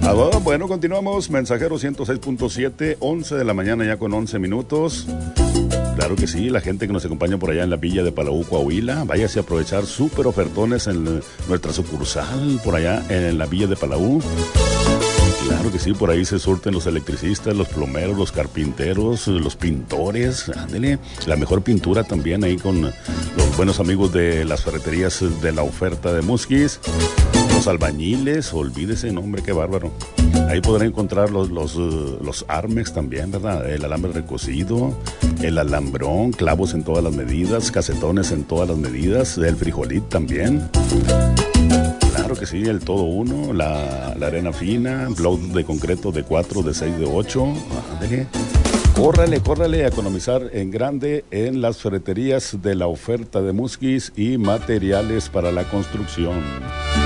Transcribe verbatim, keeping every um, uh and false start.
Ah, bueno, continuamos. Mensajero ciento seis punto siete, once de la mañana ya con once minutos. Claro que sí, la gente que nos acompaña por allá en la villa de Palau, Coahuila, váyase a aprovechar súper ofertones en nuestra sucursal por allá en la villa de Palau. Claro que sí, por ahí se surten los electricistas, los plomeros, los carpinteros, los pintores. Ándele, la mejor pintura también ahí con los buenos amigos de las ferreterías de la oferta de Musquis. Los albañiles, olvídese, no, hombre, qué bárbaro. Ahí podrán encontrar los, los, los Armex también, ¿verdad? El alambre recocido, el alambrón, clavos en todas las medidas, casetones en todas las medidas, el frijolit también. Claro que sí, el todo uno, la, la arena fina, block de concreto de cuatro, de seis, de ocho. Ándale. Córrale, córrale a economizar en grande en las ferreterías de la oferta de Musquis y materiales para la construcción.